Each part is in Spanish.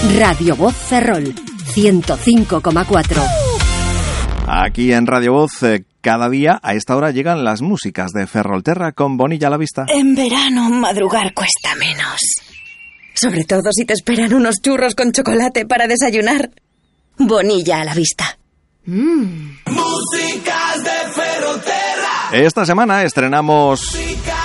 Radio Voz Ferrol, 105,4. Aquí en Radio Voz, cada día a esta hora llegan las músicas de Ferrolterra con Bonilla a la vista. En verano madrugar cuesta menos. Sobre todo si te esperan unos churros con chocolate para desayunar. Bonilla a la vista. Músicas de Ferrolterra. Esta semana estrenamos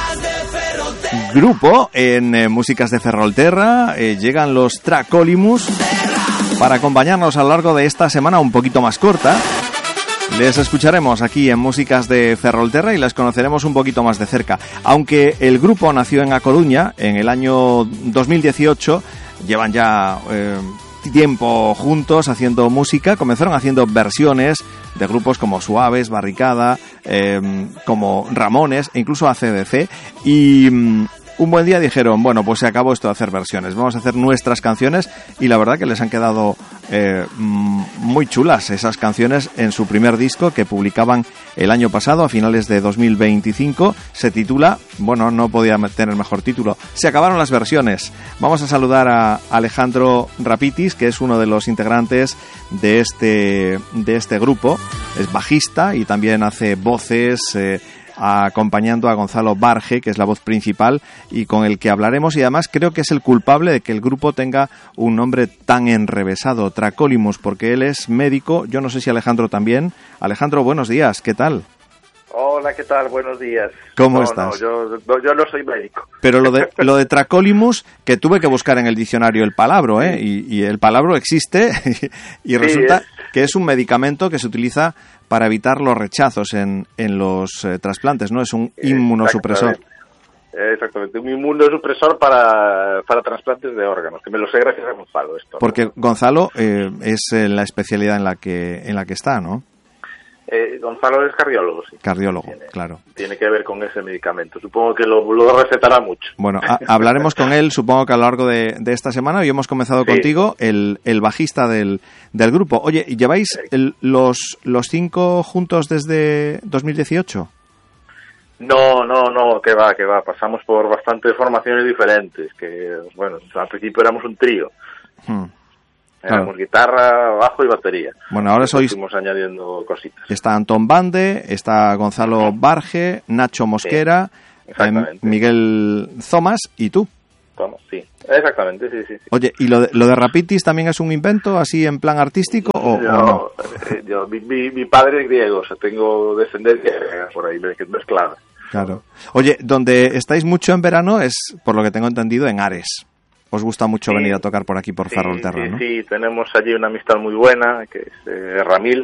grupo en Músicas de Ferrolterra. Llegan los Tracolimus para acompañarnos a lo largo de esta semana un poquito más corta. Les escucharemos aquí en Músicas de Ferrolterra y les conoceremos un poquito más de cerca. Aunque el grupo nació en A Coruña en el año 2018, llevan ya tiempo juntos haciendo música. Comenzaron haciendo versiones de grupos como Suaves, Barricada, como Ramones e incluso AC/DC. Y un buen día dijeron, bueno, pues se acabó esto de hacer versiones, vamos a hacer nuestras canciones, y la verdad que les han quedado muy chulas esas canciones en su primer disco que publicaban el año pasado, a finales de 2025. Se titula, bueno, no podía tener mejor título, Se acabaron las versiones. Vamos a saludar a Alejandro Rapitis, que es uno de los integrantes de este grupo. Es bajista y también hace voces, acompañando a Gonzalo Barge, que es la voz principal y con el que hablaremos, y además creo que es el culpable de que el grupo tenga un nombre tan enrevesado, Tracolimus, porque él es médico. Yo no sé si Alejandro también. Alejandro, buenos días, ¿qué tal? Hola, ¿qué tal? Buenos días. ¿Cómo estás? Yo no soy médico. Pero lo de Tracolimus, que tuve que buscar en el diccionario el palabro, y el palabro existe, y resulta que es un medicamento que se utiliza para evitar los rechazos en los trasplantes, ¿no? Es un inmunosupresor. Exactamente, un inmunosupresor para trasplantes de órganos, que me lo sé gracias a Gonzalo esto. Porque Gonzalo es la especialidad en la que está, ¿no? Gonzalo es cardiólogo, sí. Cardiólogo, claro. Tiene que ver con ese medicamento. Supongo que lo recetará mucho. Bueno, hablaremos con él, supongo que a lo largo de esta semana. Hoy hemos comenzado contigo, el bajista del grupo. Oye, ¿lleváis los 5 juntos desde 2018? No, que va. Pasamos por bastantes formaciones diferentes. Que, bueno, al principio éramos un trío. Éramos guitarra, bajo y batería. Bueno, ahora sois... Fuimos añadiendo cositas. Está Antón Bande, está Gonzalo Barge, Nacho Mosquera, Miguel Thomas y tú. Thomas, sí. Exactamente, sí. Oye, ¿y lo de Rapitis también es un invento así en plan artístico o no? Mi padre es griego, o sea, tengo descendencia por ahí mezclada. Claro. Oye, donde estáis mucho en verano es, por lo que tengo entendido, en Ares. Os gusta mucho venir a tocar por aquí, por Ferrolterra, ¿no? Sí, tenemos allí una amistad muy buena, que es Ramil.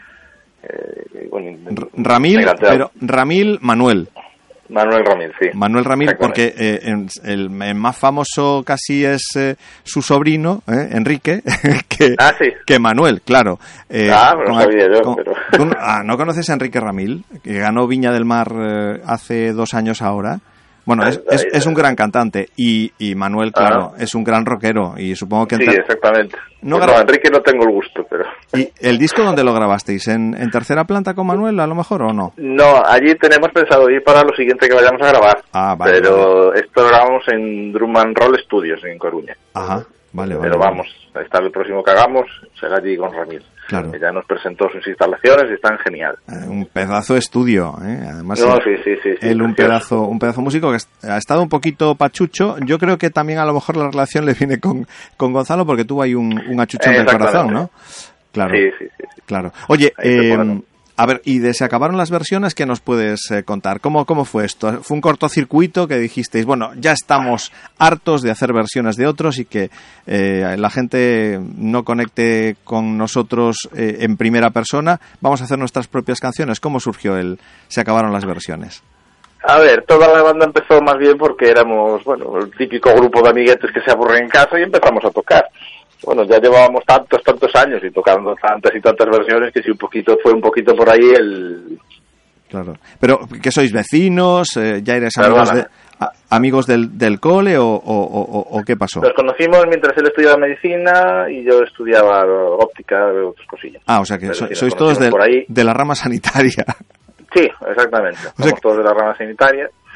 Ramil Manuel. Manuel Ramil, sí. Manuel Ramil, porque el más famoso casi es su sobrino, Enrique, que Manuel, claro. Pero no sabía yo. ¿No conoces a Enrique Ramil? Que ganó Viña del Mar hace 2 años ahora. Bueno, es un gran cantante y Manuel, claro, es un gran rockero y supongo que... Sí, exactamente. Enrique no tengo el gusto, pero... ¿Y el disco dónde lo grabasteis? ¿En tercera planta con Manuel, a lo mejor, o no? No, allí tenemos pensado ir para lo siguiente que vayamos a grabar. Vale. Pero esto lo grabamos en Drum and Roll Studios, en Coruña. Ajá, vale. Pero vamos, está el próximo que hagamos, será allí con Ramil. Claro. Que ya nos presentó sus instalaciones y están genial. Un pedazo de estudio, Además, sí. Él un pedazo músico que ha estado un poquito pachucho. Yo creo que también a lo mejor la relación le viene con Gonzalo porque tuvo ahí un achuchón del corazón, ¿no? Claro. Sí. Claro. Oye, a ver, y de Se acabaron las versiones, ¿qué nos puedes contar? ¿Cómo fue esto? ¿Fue un cortocircuito que dijisteis, bueno, ya estamos hartos de hacer versiones de otros y que la gente no conecte con nosotros en primera persona? Vamos a hacer nuestras propias canciones. ¿Cómo surgió Se acabaron las versiones? A ver, toda la banda empezó más bien porque éramos, el típico grupo de amiguetes que se aburren en casa y empezamos a tocar. Bueno, ya llevábamos tantos años y tocando tantas y tantas versiones que sí, fue un poquito por ahí el... Claro. Pero, ¿qué sois, vecinos? ¿Ya eres amigos del cole o qué pasó? Nos conocimos mientras él estudiaba medicina y yo estudiaba óptica y otras cosillas. O sea que sois todos de la rama sanitaria. Sí, exactamente. Somos todos de la rama sanitaria.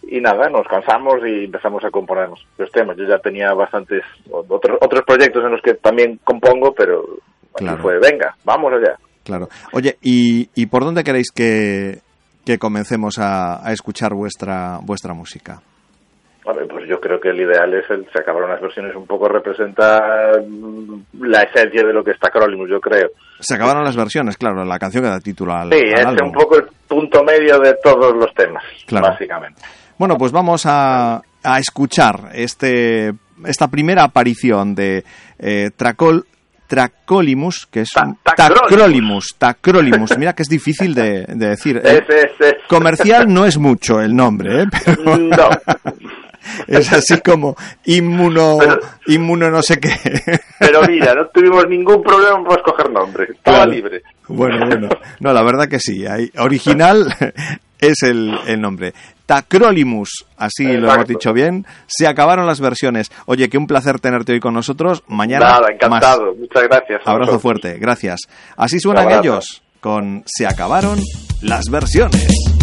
y nada, nos cansamos y empezamos a componer los temas. Yo ya tenía bastantes otros proyectos en los que también compongo, pero claro. Fue, venga, vamos allá. Claro. Oye, ¿y por dónde queréis que comencemos a escuchar vuestra música? Bueno, pues yo creo que el ideal es Se acabaron las versiones, un poco representa la esencia de lo que está Acrolimus, yo creo. Se acabaron las versiones, claro, la canción que da título al Sí, es álbum. un poco el punto medio de todos los temas, claro. Básicamente. Bueno, pues vamos a escuchar esta primera aparición de Tracolimus, que es Tacrolimus. Mira que es difícil de decir. Comercial no es mucho el nombre, pero no. Es así como inmuno no sé qué. Pero mira, no tuvimos ningún problema para escoger nombre. Estaba libre. Bueno. No, la verdad que sí. Original es el nombre. Tacrolimus, así Exacto. Lo hemos dicho bien. Se acabaron las versiones. Oye, que un placer tenerte hoy con nosotros. Mañana Nada, encantado. Más. Muchas gracias. Abrazo fuerte, gracias. Así suenan ellos con Se acabaron las versiones.